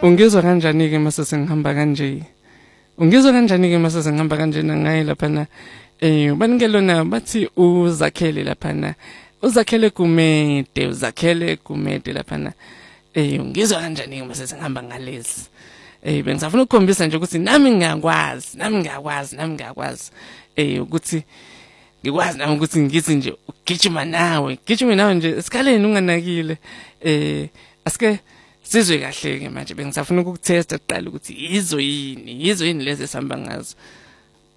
Ungizwa kanjani-ke mase sengihamba kanje? Ungizwa kanjani-ke mase sengihamba kanje nangaye laphana? Banikelo na bathi uzakhele laphana. Uzakhele kumede laphana. Ungizwa kanjani-ke mase sengihamba ngalezi? Bengisafuna ukukhombisa nje ukuthi nami ngiyakwazi ukuthi ngikwazi nami ukuthi ngithi nje ugijima nawe nje esikhaleni unganakile. Asike sizwe kahle ke manje bengisafuna ukukutesta kuqala ukuthi yizo yini lezi esihamba ngazo.